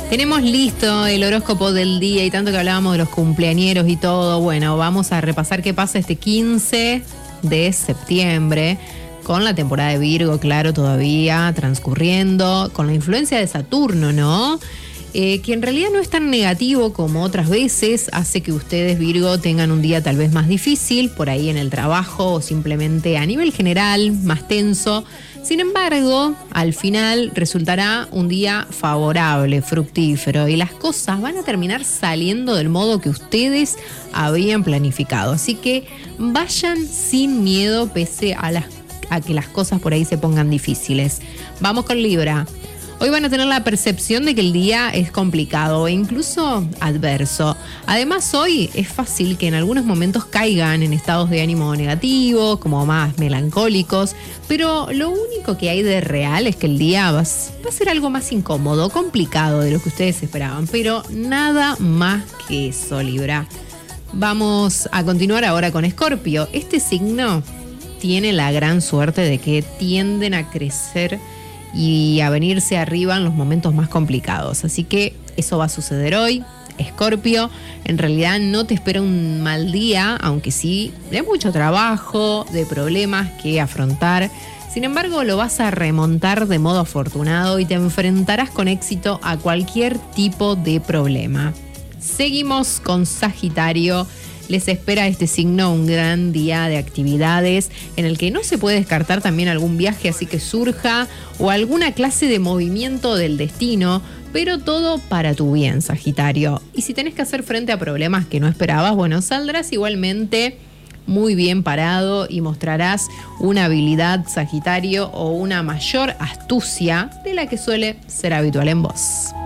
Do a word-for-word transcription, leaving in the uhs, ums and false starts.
Tenemos listo el horóscopo del día y tanto que hablábamos de los cumpleañeros y todo. Bueno, vamos a repasar qué pasa este quince de septiembre con la temporada de Virgo, claro, todavía transcurriendo, con la influencia de Saturno, ¿no? Eh, que en realidad no es tan negativo como otras veces, hace que ustedes, Virgo, tengan un día tal vez más difícil, por ahí en el trabajo o simplemente a nivel general, más tenso. Sin embargo, al final resultará un día favorable, fructífero, y las cosas van a terminar saliendo del modo que ustedes habían planificado. Así que vayan sin miedo pese a, las, a que las cosas por ahí se pongan difíciles. Vamos con Libra. Hoy van a tener la percepción de que el día es complicado e incluso adverso. Además, hoy es fácil que en algunos momentos caigan en estados de ánimo negativos, como más melancólicos, pero lo único que hay de real es que el día va, va a ser algo más incómodo, complicado de lo que ustedes esperaban, pero nada más que eso, Libra. Vamos a continuar ahora con Escorpio. Este signo tiene la gran suerte de que tienden a crecer y a venirse arriba en los momentos más complicados. Así que eso va a suceder hoy. Escorpio, en realidad no te espera un mal día, aunque sí de mucho trabajo, de problemas que afrontar. Sin embargo, lo vas a remontar de modo afortunado y te enfrentarás con éxito a cualquier tipo de problema. Seguimos con Sagitario. Les espera a este signo un gran día de actividades en el que no se puede descartar también algún viaje así que surja o alguna clase de movimiento del destino, pero todo para tu bien, Sagitario. Y si tenés que hacer frente a problemas que no esperabas, bueno, saldrás igualmente muy bien parado y mostrarás una habilidad, Sagitario, o una mayor astucia de la que suele ser habitual en vos.